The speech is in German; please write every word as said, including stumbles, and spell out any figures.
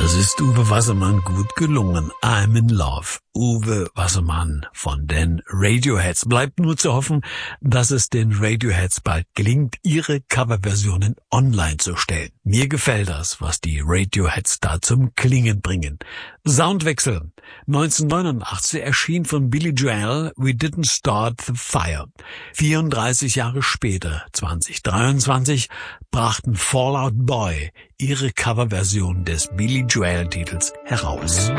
Das ist Uwe Wassermann gut gelungen. I'm in love. Uwe Wassermann von den Radioheads. Bleibt nur zu hoffen, dass es den Radioheads bald gelingt, ihre Coverversionen online zu stellen. Mir gefällt das, was die Radioheads da zum Klingen bringen. Soundwechsel. neunzehnhundertneunundachtzig erschien von Billy Joel We Didn't Start the Fire. vierunddreißig Jahre später, zwanzig dreiundzwanzig, brachten Fall Out Boy ihre Coverversion des Billy Joel Titels heraus.